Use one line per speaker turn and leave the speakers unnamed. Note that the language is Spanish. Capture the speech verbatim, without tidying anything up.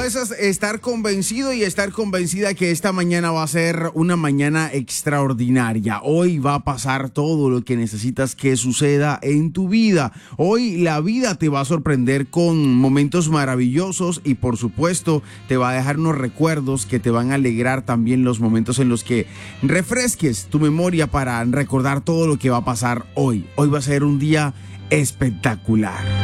puedes estar convencido y estar convencida que esta mañana va a ser una mañana extraordinaria. Hoy va a pasar todo lo que necesitas que suceda en tu vida. Hoy la vida te va a sorprender con momentos maravillosos y por supuesto te va a dejar unos recuerdos que te van a alegrar también los momentos en los que refresques tu memoria para recordar todo lo que va a pasar hoy. Hoy va a ser un día espectacular.